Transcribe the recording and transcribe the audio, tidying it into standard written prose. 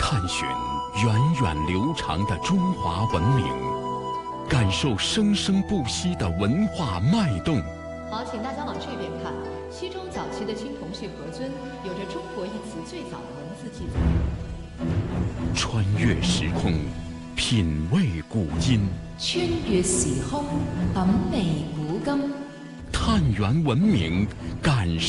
探寻源远流长的中华文明，感受生生不息的文化脉动。 好，请大家往这边看。西周早期的青铜器盒尊有着“中国”一词最早的文字记载。 穿越时空，品味古今。 穿越时空，品味古今。 探源文明，感